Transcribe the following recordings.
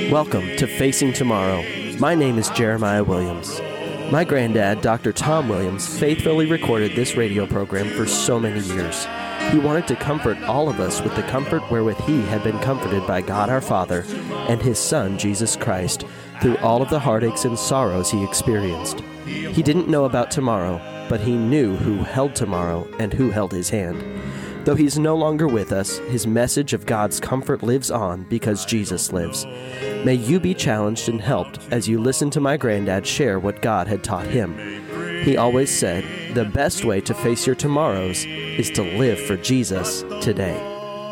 Welcome to Facing Tomorrow. My name is Jeremiah Williams. My granddad, Dr. Tom Williams, faithfully recorded this radio program for so many years. He wanted to comfort all of us with the comfort wherewith he had been comforted by God our Father and his Son, Jesus Christ, through all of the heartaches and sorrows he experienced. He didn't know about tomorrow, but he knew who held tomorrow and who held his hand. Though he's no longer with us, his message of God's comfort lives on because Jesus lives. May you be challenged and helped as you listen to my granddad share what God had taught him. He always said, the best way to face your tomorrows is to live for Jesus today.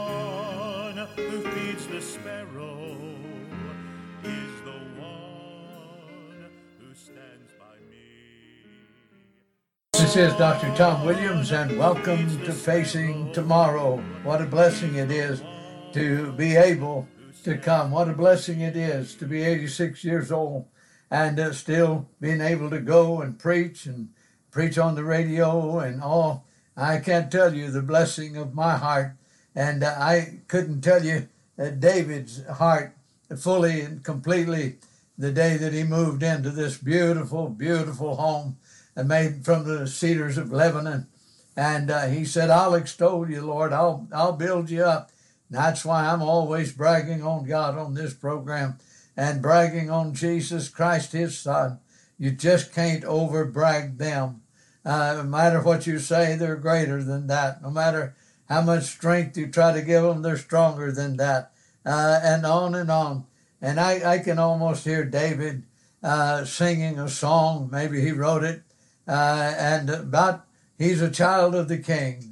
This is Dr. Tom Williams, and welcome to Facing Tomorrow. What a blessing it is to be able to come. What a blessing it is to be 86 years old and still being able to go and preach on the radio and all. I can't tell you the blessing of my heart, and I couldn't tell you David's heart fully and completely the day that he moved into this beautiful, beautiful home made from the cedars of Lebanon. And he said, I'll extol you, Lord. I'll build you up. And that's why I'm always bragging on God on this program and bragging on Jesus Christ, his Son. You just can't over-brag them. No matter what you say, they're greater than that. No matter how much strength you try to give them, they're stronger than that. And on and on. And I can almost hear David singing a song. Maybe he wrote it. And about he's a child of the King.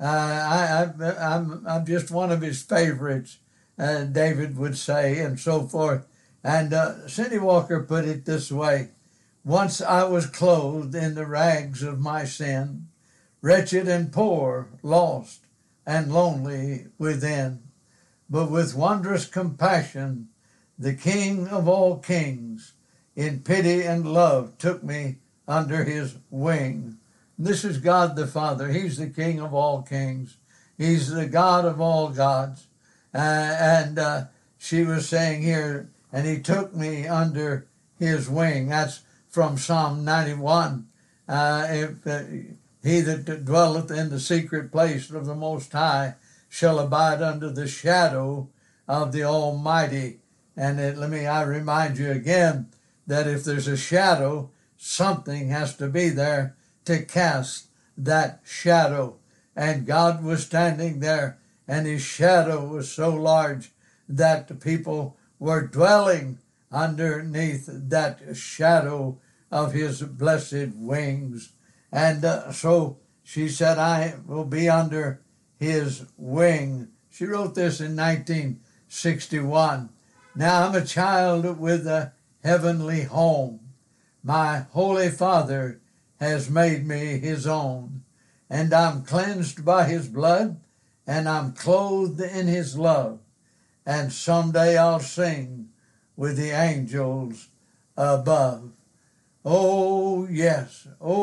I'm just one of his favorites, David would say, and so forth. And Cindy Walker put it this way: once I was clothed in the rags of my sin, wretched and poor, lost and lonely within. But with wondrous compassion, the King of all kings, in pity and love, took me under his wing. This is God the Father. He's the King of all kings. He's the God of all gods. And she was saying here, and he took me under his wing. That's from Psalm 91. He that dwelleth in the secret place of the Most High shall abide under the shadow of the Almighty. And I remind you again that if there's a shadow, something has to be there to cast that shadow. And God was standing there, and his shadow was so large that the people were dwelling underneath that shadow of his blessed wings. And so she said, I will be under his wing. She wrote this in 1961. Now I'm a child with a heavenly home. My Holy Father has made me his own, and I'm cleansed by his blood, and I'm clothed in his love, and someday I'll sing with the angels above. Oh yes,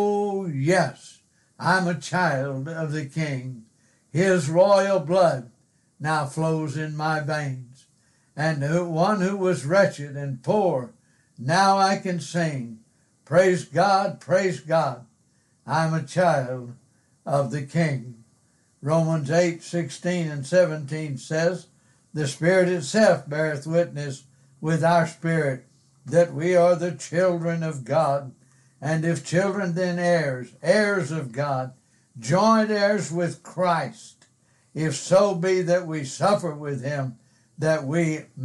I'm a child of the King. His royal blood now flows in my veins, and one who was wretched and poor, now I can sing. Praise God, I'm a child of the King. Romans 8:16 and 17 says, the Spirit itself beareth witness with our spirit that we are the children of God. And if children, then heirs, heirs of God, joint heirs with Christ, if so be that we suffer with him, that we